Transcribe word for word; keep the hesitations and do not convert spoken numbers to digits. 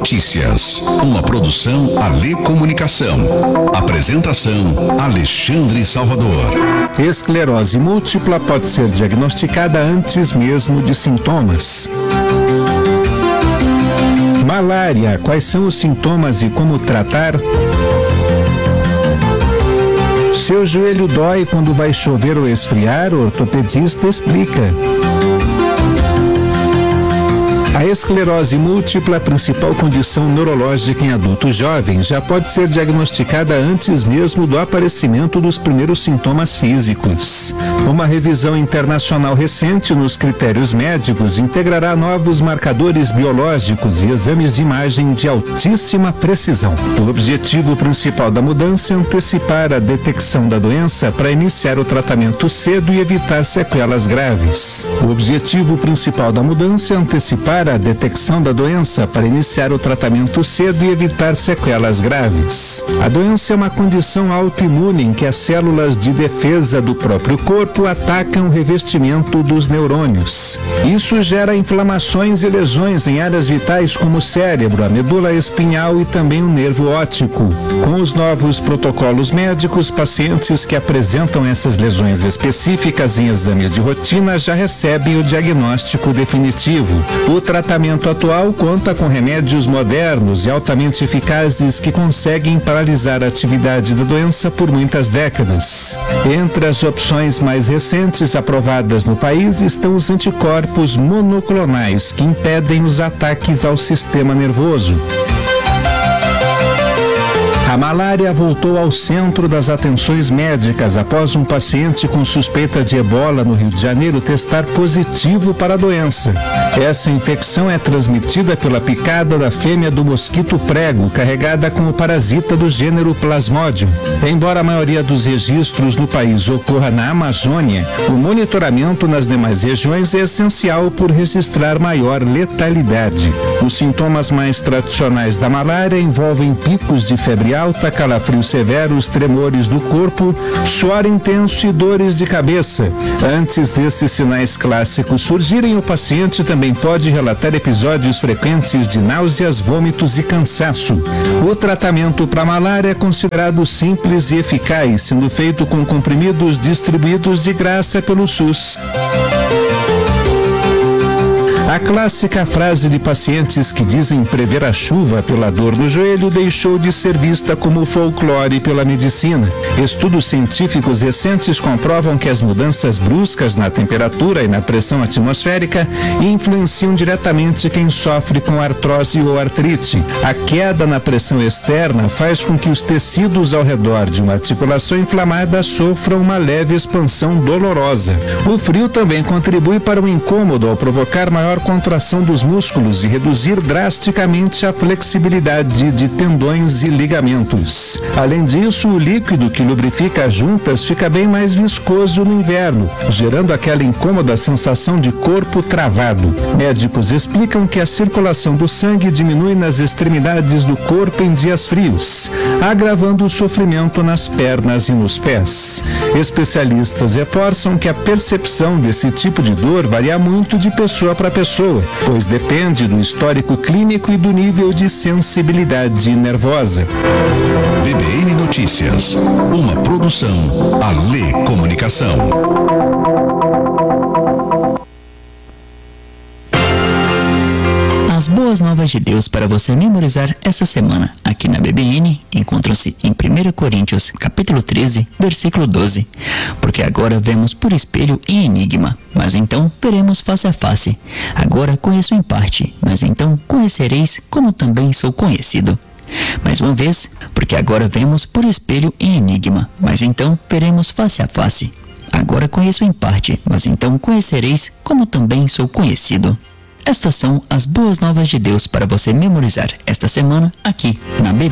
Notícias, uma produção Alê Comunicação. Apresentação Alexandre Salvador. Esclerose múltipla pode ser diagnosticada antes mesmo de sintomas. Malária, quais são os sintomas e como tratar? Seu joelho dói quando vai chover ou esfriar? O ortopedista explica. A esclerose múltipla, principal condição neurológica em adultos jovens, já pode ser diagnosticada antes mesmo do aparecimento dos primeiros sintomas físicos. Uma revisão internacional recente nos critérios médicos integrará novos marcadores biológicos e exames de imagem de altíssima precisão. O objetivo principal da mudança é antecipar a detecção da doença para iniciar o tratamento cedo e evitar sequelas graves. O objetivo principal da mudança é antecipar a detecção da doença para iniciar o tratamento cedo e evitar sequelas graves. A doença é uma condição autoimune em que as células de defesa do próprio corpo atacam o revestimento dos neurônios. Isso gera inflamações e lesões em áreas vitais como o cérebro, a medula espinhal e também o nervo óptico. Com os novos protocolos médicos, pacientes que apresentam essas lesões específicas em exames de rotina já recebem o diagnóstico definitivo. O tratamento atual conta com remédios modernos e altamente eficazes que conseguem paralisar a atividade da doença por muitas décadas. Entre as opções mais recentes aprovadas no país estão os anticorpos monoclonais, que impedem os ataques ao sistema nervoso. A malária voltou ao centro das atenções médicas após um paciente com suspeita de ebola no Rio de Janeiro testar positivo para a doença. Essa infecção é transmitida pela picada da fêmea do mosquito prego, carregada com o parasita do gênero Plasmodium. Embora a maioria dos registros no país ocorra na Amazônia, o monitoramento nas demais regiões é essencial por registrar maior letalidade. Os sintomas mais tradicionais da malária envolvem picos de febre alta, calafrios severos, tremores do corpo, suor intenso e dores de cabeça. Antes desses sinais clássicos surgirem, o paciente também pode relatar episódios frequentes de náuseas, vômitos e cansaço. O tratamento para malária é considerado simples e eficaz, sendo feito com comprimidos distribuídos de graça pelo SUS. A clássica frase de pacientes que dizem prever a chuva pela dor no joelho deixou de ser vista como folclore pela medicina. Estudos científicos recentes comprovam que as mudanças bruscas na temperatura e na pressão atmosférica influenciam diretamente quem sofre com artrose ou artrite. A queda na pressão externa faz com que os tecidos ao redor de uma articulação inflamada sofram uma leve expansão dolorosa. O frio também contribui para o incômodo ao provocar maior contração dos músculos e reduzir drasticamente a flexibilidade de tendões e ligamentos. Além disso, o líquido que lubrifica as juntas fica bem mais viscoso no inverno, gerando aquela incômoda sensação de corpo travado. Médicos explicam que a circulação do sangue diminui nas extremidades do corpo em dias frios, agravando o sofrimento nas pernas e nos pés. Especialistas reforçam que a percepção desse tipo de dor varia muito de pessoa para pessoa, pois depende do histórico clínico e do nível de sensibilidade nervosa. B B N Notícias, uma produção Alê Comunicação. As boas novas de Deus para você memorizar essa semana aqui na B B N encontram-se em primeira Coríntios, capítulo treze, versículo doze. Porque agora vemos por espelho e enigma, mas então veremos face a face. Agora conheço em parte, mas então conhecereis como também sou conhecido. Mais uma vez, porque agora vemos por espelho e enigma, mas então veremos face a face. Agora conheço em parte, mas então conhecereis como também sou conhecido. Estas são as boas novas de Deus para você memorizar esta semana aqui na B B.